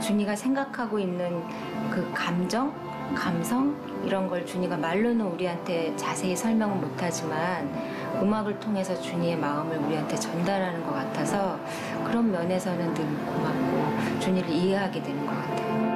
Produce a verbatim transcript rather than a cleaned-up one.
준이가 생각하고 있는 그 감정, 감성 이런 걸 준이가 말로는 우리한테 자세히 설명은 못하지만 음악을 통해서 준이의 마음을 우리한테 전달하는 것 같아서 그런 면에서는 늘 고맙고 준이를 이해하게 되는 것 같아요.